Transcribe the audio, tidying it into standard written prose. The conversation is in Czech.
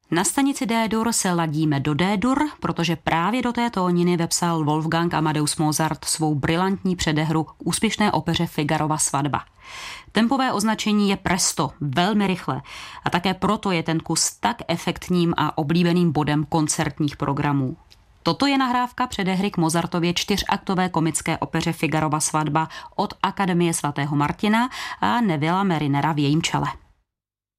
Na stanici D-dur se ladíme do D-dur, protože právě do té tóniny vepsal Wolfgang Amadeus Mozart svou brilantní předehru k úspěšné opeře Figarova svatba. Tempové označení je presto, velmi rychle, a také proto je ten kus tak efektním a oblíbeným bodem koncertních programů. Toto je nahrávka předehry k Mozartově 4aktové komické opeře Figarova svatba od Akademie svatého Martina a Nevilla Marinera v jejím čele.